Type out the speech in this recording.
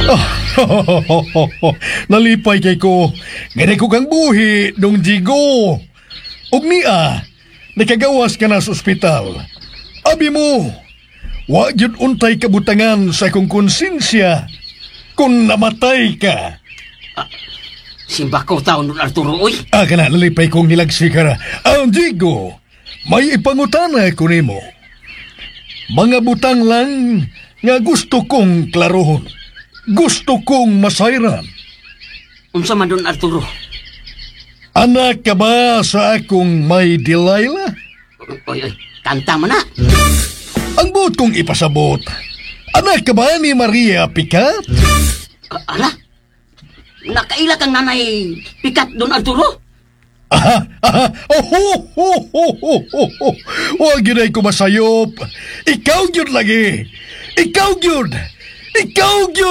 Nalipay kay ko. Ganay ko kang buhi, dong Jigo. Ug niya, nakagawas ka na sa ospital. Abi mo, wa gyud untay kabutangan sa akong konsensya kung namatay ka. Simba ko taon nun, Arturo, uy. Kana, nalipay kong nilagsi ka na. Ang Jigo, may ipangutana ko nimo. Mga butang lang nga gusto kong klarohon. Gusto kong masayran. Unsa man doon, Arturo? Anak ka ba sa akong may Delilah? Uy, kanta mo na. Ang buot kong ipasabot. Anak ka ba ni Maria Picat? Ala? Nakaila kang nanay pikat doon, Arturo? Huwag yun ay kumasayop. Ikaw yun lagi. Ikaw yun. Ikaw yun.